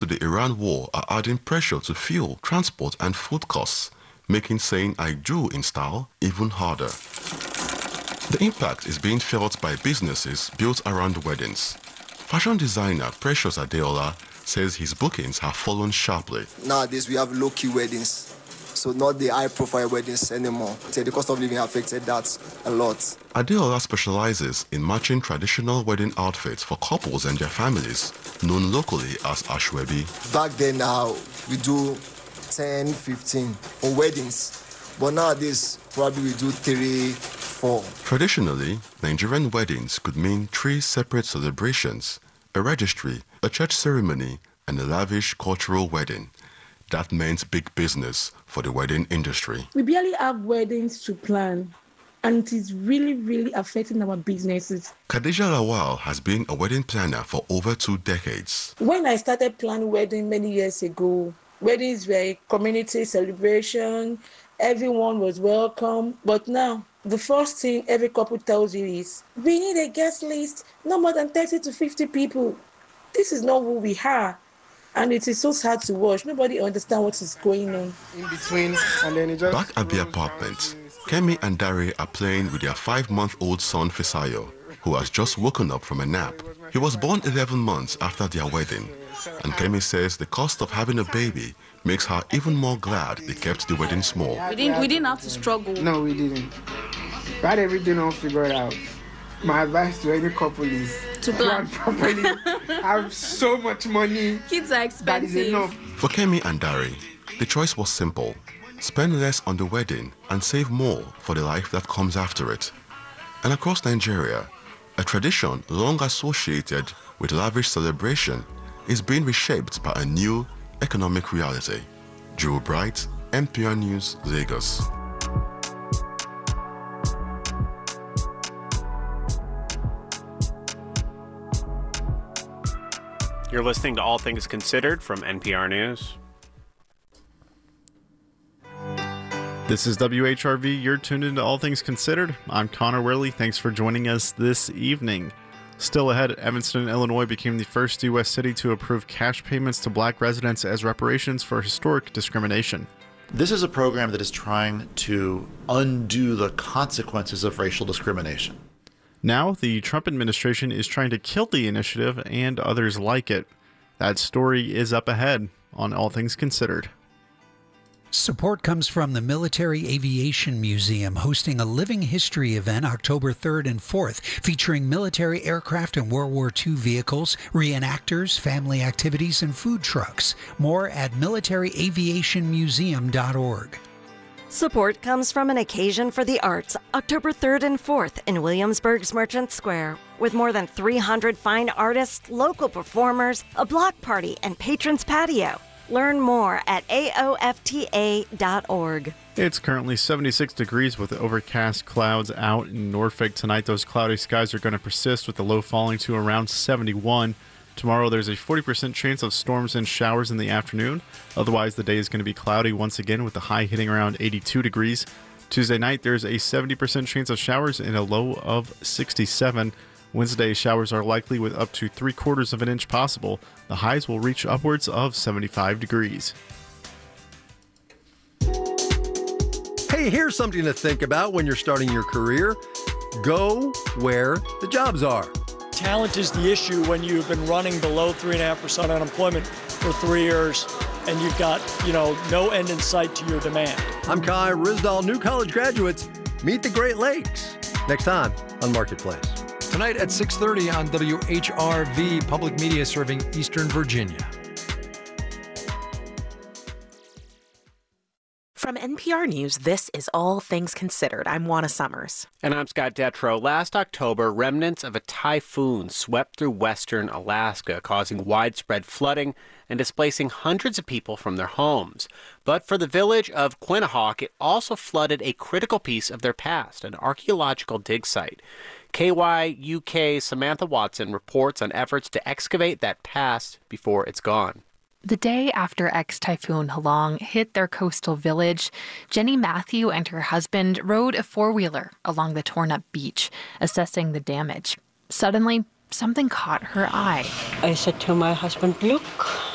the Iran war are adding pressure to fuel, transport and food costs, making saying I do in style even harder. The impact is being felt by businesses built around weddings. Fashion designer Precious Adeola says his bookings have fallen sharply. Nowadays we have low-key weddings, so not the high-profile weddings anymore. The cost of living affected that a lot. Adeola specializes in matching traditional wedding outfits for couples and their families, known locally as Ashwebi. Back then now, we do 10, 15 for weddings, but nowadays probably we do 3, 4. Traditionally, Nigerian weddings could mean 3 separate celebrations, a registry, a church ceremony, and a lavish cultural wedding. That meant big business for the wedding industry. We barely have weddings to plan, and it is really affecting our businesses. Khadija Lawal has been a wedding planner for over 2 decades. When I started planning wedding many years ago, weddings were a community celebration, everyone was welcome, but now the first thing every couple tells you is, we need a guest list, no more than 30 to 50 people. This is not who we are. And it is so sad to watch. Nobody understands what is going on. In between, and then it just... Back at the apartment, Kemi and Dare are playing with their 5-month-old son Fisayo, who has just woken up from a nap. He was born 11 months after their wedding, and Kemi says the cost of having a baby makes her even more glad they kept the wedding small. We didn't have to struggle. No, we didn't. We had everything all figured out. My advice to any couple is to plan properly. Have so much money. Kids are expensive. That is enough. For Kemi and Dare, the choice was simple. Spend less on the wedding and save more for the life that comes after it. And across Nigeria, a tradition long associated with lavish celebration is being reshaped by a new economic reality. Joe Bright, NPR News, Lagos. You're listening to All Things Considered from NPR News. This is WHRV. You're tuned into All Things Considered. I'm Connor Worley. Thanks for joining us this evening. Still ahead, Evanston, Illinois became the first U.S. city to approve cash payments to black residents as reparations for historic discrimination. This is a program that is trying to undo the consequences of racial discrimination. Now, the Trump administration is trying to kill the initiative and others like it. That story is up ahead on All Things Considered. Support comes from the Military Aviation Museum, hosting a living history event October 3rd and 4th, featuring military aircraft and World War II vehicles, reenactors, family activities, and food trucks. More at militaryaviationmuseum.org. Support comes from an Occasion for the Arts, October 3rd and 4th in Williamsburg's Merchant Square. With more than 300 fine artists, local performers, a block party, and patrons' patio. Learn more at aofta.org. It's currently 76 degrees with overcast clouds out in Norfolk. Tonight, those cloudy skies are going to persist with the low falling to around 71. Tomorrow, there's a 40% chance of storms and showers in the afternoon. Otherwise, the day is going to be cloudy once again with the high hitting around 82 degrees. Tuesday night, there's a 70% chance of showers and a low of 67. Wednesday, showers are likely with up to 3/4 of an inch possible. The highs will reach upwards of 75 degrees. Hey, here's something to think about when you're starting your career. Go where the jobs are. Talent is the issue when you've been running below 3.5% unemployment for 3 years and you've got, no end in sight to your demand. I'm Kai Rizdal. New college graduates, meet the Great Lakes. Next time on Marketplace. Tonight at 6:30 on WHRV, public media serving Eastern Virginia. From NPR News, this is All Things Considered. I'm Juana Summers. And I'm Scott Detrow. Last October, remnants of a typhoon swept through western Alaska, causing widespread flooding and displacing hundreds of people from their homes. But for the village of Quinhagak, it also flooded a critical piece of their past, an archaeological dig site. KYUK Samantha Watson reports on efforts to excavate that past before it's gone. The day after ex-Typhoon Halong hit their coastal village, Jenny Matthew and her husband rode a four-wheeler along the torn-up beach, assessing the damage. Suddenly, something caught her eye. I said to my husband, look,